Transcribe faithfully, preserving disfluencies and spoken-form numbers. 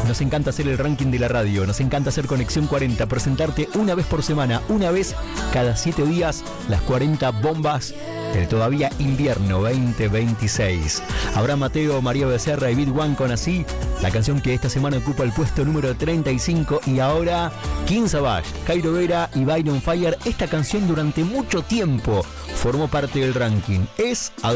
Nos encanta hacer el ranking de la radio, nos encanta hacer Conexión cuarenta, presentarte una vez por semana, una vez cada siete días, las cuarenta bombas del todavía invierno veinte veintiséis. Abraham Mateo, María Becerra y Beat One con Así, la canción que esta semana ocupa el puesto número treinta y cinco. Y ahora King Savage, Jairo Vera y Byron Fire. Esta canción durante mucho tiempo formó parte del ranking. Es